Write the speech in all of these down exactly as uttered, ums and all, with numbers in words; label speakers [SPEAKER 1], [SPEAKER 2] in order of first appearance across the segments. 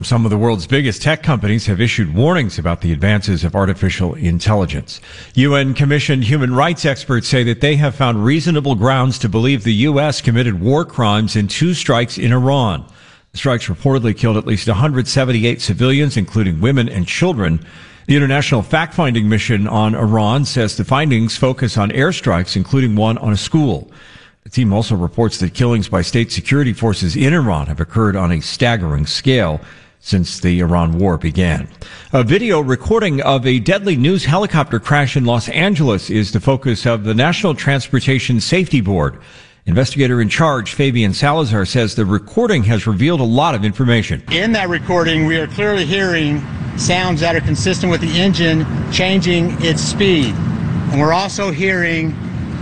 [SPEAKER 1] Some of the world's biggest tech companies have issued warnings about the advances of artificial intelligence. U N-commissioned human rights experts say that they have found reasonable grounds to believe the U S committed war crimes in two strikes in Iran. The strikes reportedly killed at least one hundred seventy-eight civilians, including women and children. The International Fact-Finding Mission on Iran says the findings focus on airstrikes, including one on a school. The team also reports that killings by state security forces in Iran have occurred on a staggering scale since the Iran war began. A video recording of a deadly news helicopter crash in Los Angeles is the focus of the National Transportation Safety Board. Investigator in charge, Fabian Salazar, says the recording has revealed a lot of information.
[SPEAKER 2] In that recording, we are clearly hearing sounds that are consistent with the engine changing its speed. And we're also hearing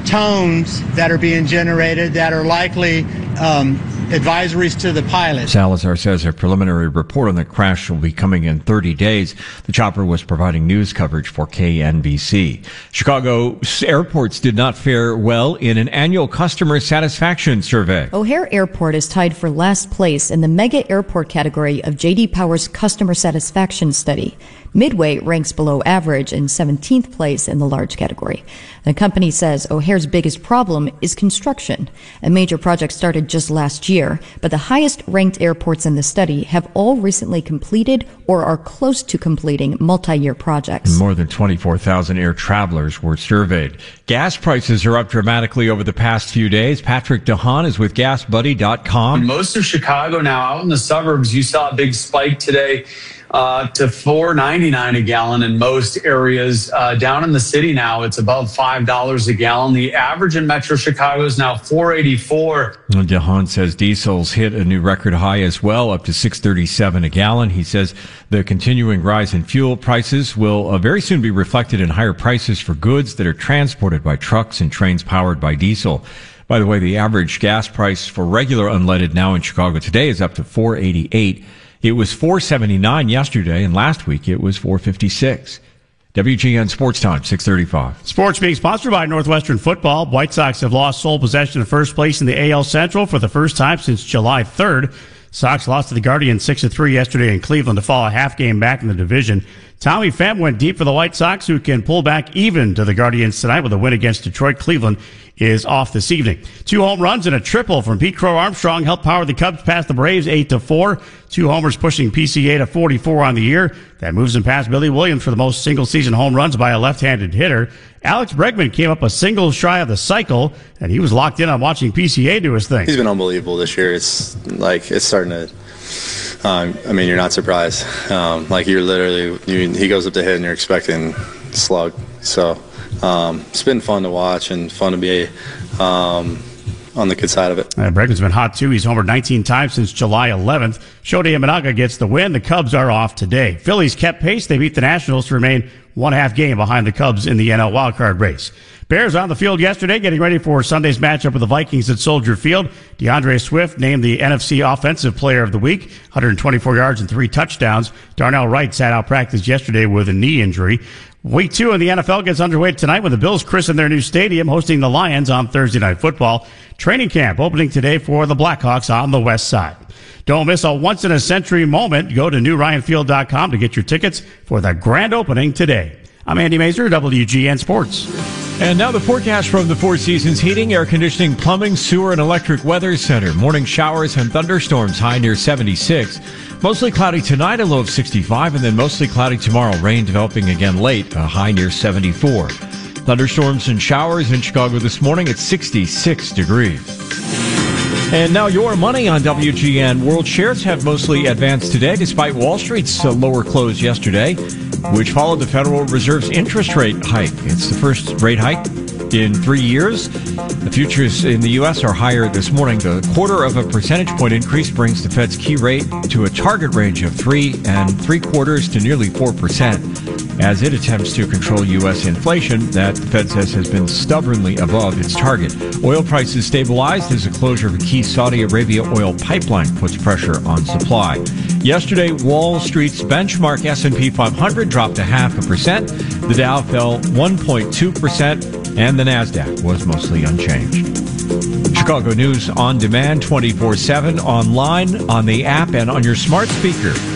[SPEAKER 2] tones that are being generated that are likely um, advisories to the pilot.
[SPEAKER 1] Salazar says a preliminary report on the crash will be coming in thirty days. The chopper was providing news coverage for K N B C. Chicago airports did not fare well in an annual customer satisfaction survey.
[SPEAKER 3] O'Hare Airport is tied for last place in the mega airport category of J D Power's customer satisfaction study. Midway ranks below average in seventeenth place in the large category. The company says O'Hare's biggest problem is construction. A major project started just last year, but the highest ranked airports in the study have all recently completed or are close to completing multi-year projects.
[SPEAKER 1] More than twenty-four thousand air travelers were surveyed. Gas prices are up dramatically over the past few days. Patrick DeHaan is with gas buddy dot com.
[SPEAKER 4] Most of Chicago now, out in the suburbs, you saw a big spike today. Uh, to four ninety-nine a gallon in most areas. Uh, down in the city now, it's above five dollars a gallon. The average in Metro Chicago is now four eighty-four.
[SPEAKER 1] DeHaan says diesel's hit a new record high as well, up to six thirty-seven a gallon. He says the continuing rise in fuel prices will uh, very soon be reflected in higher prices for goods that are transported by trucks and trains powered by diesel. By the way, the average gas price for regular unleaded now in Chicago today is up to four eighty-eight. It was four seventy-nine yesterday, and last week it was four fifty-six. W G N Sports Time, six thirty-five.
[SPEAKER 5] Sports being sponsored by Northwestern Football. White Sox have lost sole possession of first place in the A L Central for the first time since July third. Sox lost to the Guardians six to three yesterday in Cleveland to fall a half game back in the division. Tommy Pham went deep for the White Sox, who can pull back even to the Guardians tonight with a win against Detroit. Cleveland is off this evening. Two home runs and a triple from Pete Crow Armstrong helped power the Cubs past the Braves eight to four. Two homers pushing P C A to forty-four on the year. That moves him past Billy Williams for the most single-season home runs by a left-handed hitter. Alex Bregman came up a single shy of the cycle, and he was locked in on watching P C A do his thing.
[SPEAKER 6] He's been unbelievable this year. It's like it's starting to. Um, I mean, you're not surprised. Um, like you're literally, you, he goes up to hit, and you're expecting slug. So. Um, it's been fun to watch and fun to be um, on the good side of it.
[SPEAKER 5] Uh, Bregman's been hot, too. He's homered nineteen times since July eleventh. Shota Imanaga gets the win. The Cubs are off today. Phillies kept pace. They beat the Nationals to remain one half game behind the Cubs in the N L wildcard race. Bears on the field yesterday, getting ready for Sunday's matchup with the Vikings at Soldier Field. DeAndre Swift named the N F C Offensive Player of the Week, one hundred twenty-four yards and three touchdowns. Darnell Wright sat out practice yesterday with a knee injury. Week two in the N F L gets underway tonight with the Bills christen their new stadium, hosting the Lions on Thursday Night Football. Training camp opening today for the Blackhawks on the west side. Don't miss a once-in-a-century moment. Go to new ryan field dot com to get your tickets for the grand opening today. I'm Andy Mazer, W G N Sports.
[SPEAKER 1] And now the forecast from the Four Seasons Heating, Air Conditioning, Plumbing, Sewer, and Electric Weather Center. Morning showers and thunderstorms, high near seventy-six. Mostly cloudy tonight, a low of sixty-five, and then mostly cloudy tomorrow. Rain developing again late, a high near seventy-four. Thunderstorms and showers in Chicago this morning at sixty-six degrees. And now your money on W G N. World shares have mostly advanced today, despite Wall Street's uh, lower close yesterday, which followed the Federal Reserve's interest rate hike. It's the first rate hike in three years. The futures in the U S are higher this morning. The quarter of a percentage point increase brings the Fed's key rate to a target range of three and three quarters to nearly four percent as it attempts to control U S inflation that the Fed says has been stubbornly above its target. Oil prices stabilized as the closure of a key Saudi Arabia oil pipeline puts pressure on supply. Yesterday, Wall Street's benchmark S and P five hundred dropped a half a percent. The Dow fell one point two percent, and the NASDAQ was mostly unchanged. Chicago News on demand twenty-four seven, online, on the app, and on your smart speaker.